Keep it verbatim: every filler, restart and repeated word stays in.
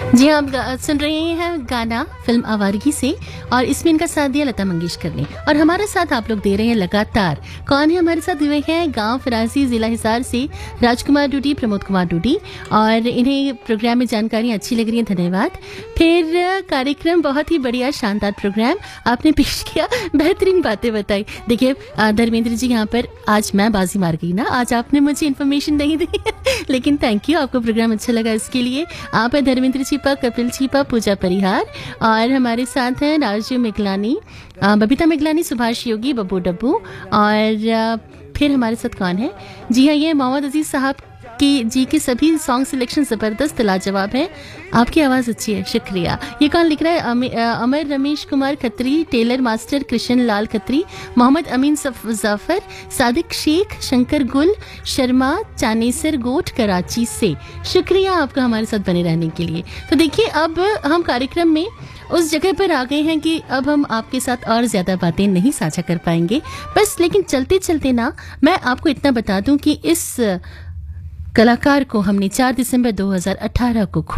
जी हाँ, आप गा- सुन रहे हैं गाना फिल्म आवारगी से, और इसमें इनका साथ दिया लता मंगेशकर ने, और हमारे साथ आप लोग दे रहे हैं लगातार। कौन है हमारे साथ हुए हैं? गांव फरासी, जिला हिसार से राजकुमार डूडी, प्रमोद कुमार डूडी, और इन्हें प्रोग्राम में जानकारी अच्छी लग रही है, धन्यवाद। फिर कार्यक्रम बहुत ही बढ़िया शानदार प्रोग्राम आपने पेश किया, बेहतरीन बातें बताई। देखिए अ, धर्मेंद्र जी, यहाँ पर आज मैं बाजी मार गई ना, आज आपने मुझे इन्फॉर्मेशन नहीं दी लेकिन थैंक यू, आपको प्रोग्राम अच्छा लगा इसके लिए। आप है धर्मेंद्र छिपा, कपिल छिपा, पूजा परिहार, और हमारे साथ हैं राजू मिगलानी, अ, बबीता मिगलानी, सुभाष योगी, बब्बू डब्बू, और अ, फिर हमारे साथ कौन है? जी हाँ, ये मोहम्मद अजीज साहब की जी के सभी सॉन्ग सिलेक्शन ज़बरदस्त लाजवाब है, आपकी आवाज़ अच्छी है, शुक्रिया। ये कौन लिख रहा है? अमी- अ, अमर रमेश कुमार खत्री, टेलर मास्टर कृष्ण लाल खत्री, मोहम्मद अमीन सफ- जाफर, सादिक शेख, शंकर गुल शर्मा, चानेसर गोट, कराची से, शुक्रिया आपका हमारे साथ बने रहने के लिए। तो देखिए, अब हम कार्यक्रम में उस जगह पर आ गए हैं कि अब हम आपके साथ और ज़्यादा बातें नहीं साझा कर पाएंगे, बस लेकिन चलते चलते ना मैं आपको इतना बता दूं कि इस कलाकार को हमने चार दिसंबर दो हज़ार अठारह को